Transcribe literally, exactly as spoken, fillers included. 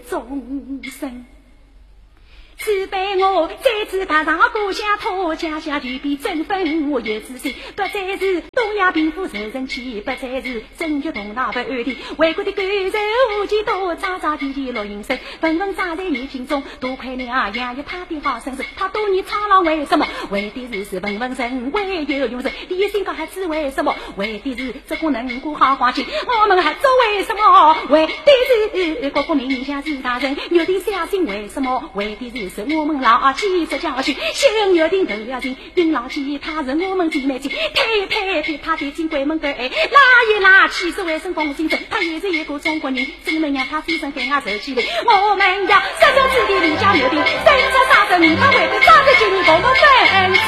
终身。此辈我再次踏上故乡土，家乡就比争分我有自信，不再是东亚贫富受人欺，不再是争取头脑不安定，为国的感受无几多，扎扎地地落营生，纷纷扎在你心中，多亏了养育他的好身世，他多年苍老为什么？为的是是文文人，为有用人，理性高孩子为什么？为的是这个能过好环境，我们还做为什么？为的是国国民民想是大人，约定相信为什么？为的是是我们老几这教训，先约定都要听，并老几他是我们姐妹亲，呸呸呸，他的金鬼门关，拉一拉气是为生风心声，他也是一个中国人，怎能让他飞身跟俺走起来？我们要三州之地立家约定，生出杀生，他为的抓着金国门分。